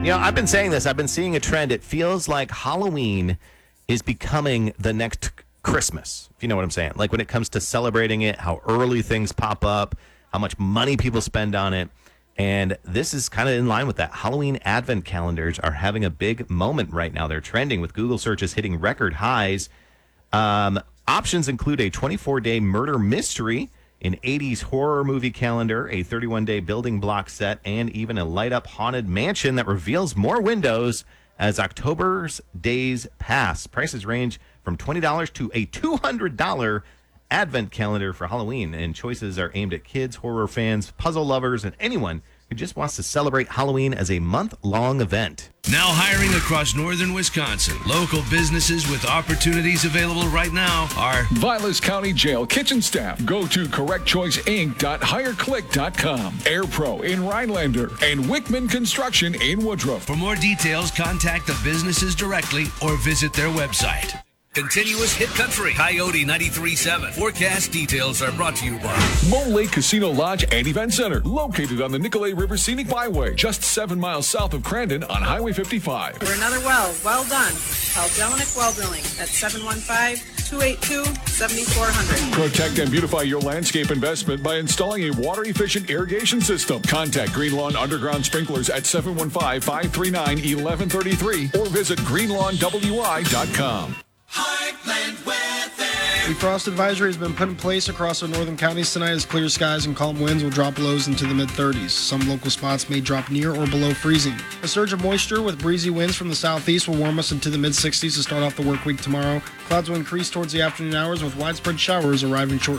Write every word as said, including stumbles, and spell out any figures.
You know, I've been saying this. I've been seeing a trend. It feels like Halloween is becoming the next Christmas, if you know what I'm saying. Like when it comes to celebrating it, how early things pop up, how much money people spend on it. And this is kind of in line with that. Halloween advent calendars are having a big moment right now. They're trending with Google searches hitting record highs. Um, options include a twenty-four day murder mystery, an eighties horror movie calendar, a thirty-one day building block set, and even a light-up haunted mansion that reveals more windows as October's days pass. Prices range from twenty dollars to a two hundred dollars advent calendar for Halloween, and choices are aimed at kids, horror fans, puzzle lovers, and anyone who just wants to celebrate Halloween as a month-long event. Now hiring across northern Wisconsin. Local businesses with opportunities available right now are Vilas County Jail kitchen staff. Go to correct choice inc dot hire click dot com. Air Pro in Rhinelander and Wickman Construction in Woodruff. For more details, contact the businesses directly or visit their website. Continuous Hit Country, Coyote ninety-three point seven. Forecast details are brought to you by Mole Lake Casino Lodge and Event Center, located on the Nicolay River Scenic Byway, just seven miles south of Crandon on Highway fifty-five. For another well, well done. Call Jelinek Well Drilling at seven one five, two eight two, seven four zero zero. Protect and beautify your landscape investment by installing a water-efficient irrigation system. Contact Green Lawn Underground Sprinklers at seven one five, five three nine, one one three three or visit green lawn w i dot com. Heartland weather. The frost advisory has been put in place across the northern counties tonight as clear skies and calm winds will drop lows into the mid thirties. Some local spots may drop near or below freezing. A surge of moisture with breezy winds from the southeast will warm us into the mid sixties to start off the work week tomorrow. Clouds will increase towards the afternoon hours with widespread showers arriving shortly.